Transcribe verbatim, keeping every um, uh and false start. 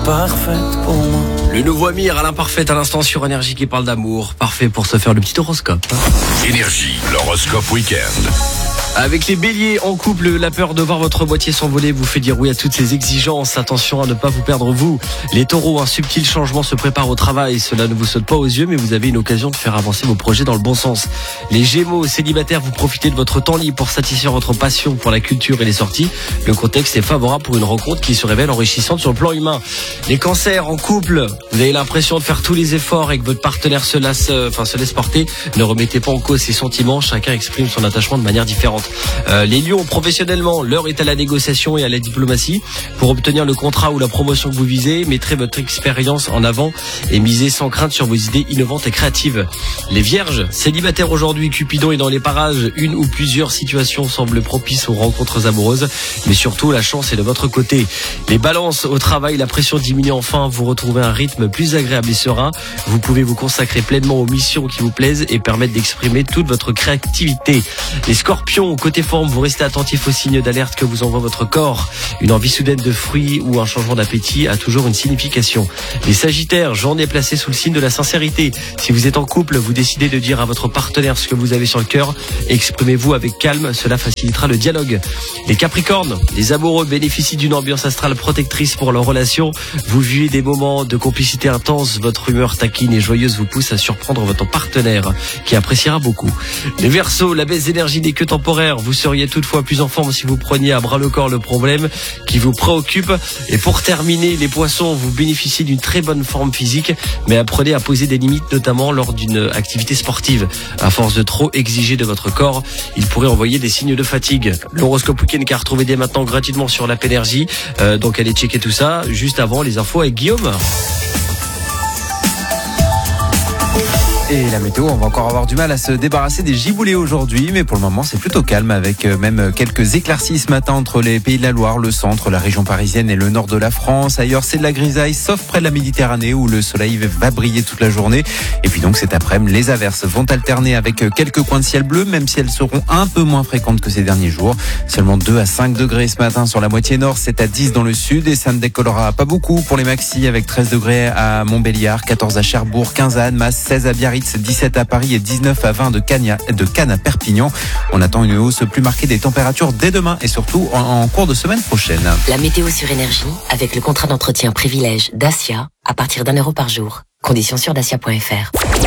parfaite pour moi. Le nouveau Amir, Alain Parfait à l'instant sur Énergie qui parle d'amour. Parfait pour se faire le petit horoscope. Énergie, l'horoscope week-end. Avec les béliers en couple, la peur de voir votre boîtier s'envoler vous fait dire oui à toutes ces exigences. Attention à ne pas vous perdre vous. Les taureaux, un subtil changement se prépare au travail. Cela ne vous saute pas aux yeux, mais vous avez une occasion de faire avancer vos projets dans le bon sens. Les gémeaux, célibataires, vous profitez de votre temps libre pour satisfaire votre passion pour la culture et les sorties. Le contexte est favorable pour une rencontre qui se révèle enrichissante sur le plan humain. Les cancers, en couple, vous avez l'impression de faire tous les efforts et que votre partenaire se lasse, enfin, se laisse porter. Ne remettez pas en cause ses sentiments. Chacun exprime son attachement de manière différente. Euh, les lions, professionnellement, l'heure est à la négociation et à la diplomatie. Pour obtenir le contrat ou la promotion que vous visez, mettrez votre expérience en avant et misez sans crainte sur vos idées innovantes et créatives. Les vierges, célibataires aujourd'hui, Cupidon est dans les parages. Une ou plusieurs situations semblent propices aux rencontres amoureuses, mais surtout la chance est de votre côté. Les balances, au travail, la pression diminue enfin, vous retrouvez un rythme plus agréable et serein. Vous pouvez vous consacrer pleinement aux missions qui vous plaisent et permettre d'exprimer toute votre créativité. Les scorpions, côté forme, vous restez attentif aux signes d'alerte que vous envoie votre corps. Une envie soudaine de fruits ou un changement d'appétit a toujours une signification. Les sagittaires, journée placée sous le signe de la sincérité. Si vous êtes en couple, vous décidez de dire à votre partenaire ce que vous avez sur le cœur. Exprimez-vous avec calme, cela facilitera le dialogue. Les capricornes, les amoureux bénéficient d'une ambiance astrale protectrice pour leur relation. Vous vivez des moments de complicité intense, votre humeur taquine et joyeuse vous pousse à surprendre votre partenaire, qui appréciera beaucoup. Les Verseaux, la baisse d'énergie n'est que temporaire. Vous seriez toutefois plus en forme si vous preniez à bras le corps le problème qui vous préoccupe. Et pour terminer, les poissons, vous bénéficiez d'une très bonne forme physique, mais apprenez à poser des limites, notamment lors d'une activité sportive. À force de trop exiger de votre corps, il pourrait envoyer des signes de fatigue. L'horoscope week-end qu'à retrouver dès maintenant gratuitement sur l'app Énergie. Euh, donc allez checker tout ça juste avant les infos avec Guillaume. Et la météo, on va encore avoir du mal à se débarrasser des giboulées aujourd'hui, mais pour le moment c'est plutôt calme avec même quelques éclaircies ce matin entre les Pays de la Loire, le centre, la région parisienne et le nord de la France. Ailleurs c'est de la grisaille, sauf près de la Méditerranée où le soleil va briller toute la journée. Et puis donc cet après-midi, les averses vont alterner avec quelques coins de ciel bleu, même si elles seront un peu moins fréquentes que ces derniers jours. Seulement deux à cinq degrés ce matin sur la moitié nord, c'est à dix dans le sud et ça ne décollera pas beaucoup pour les maxis avec treize degrés à Montbéliard, quatorze à Cherbourg, quinze à Annemasse, seize à Biarritz, dix-sept à Paris et dix-neuf à vingt de Cannes, de Cannes à Perpignan. On attend une hausse plus marquée des températures dès demain et surtout en, en cours de semaine prochaine. La météo sur Énergie avec le contrat d'entretien privilège Dacia à partir d'un euro par jour. Conditions sur dacia point f r.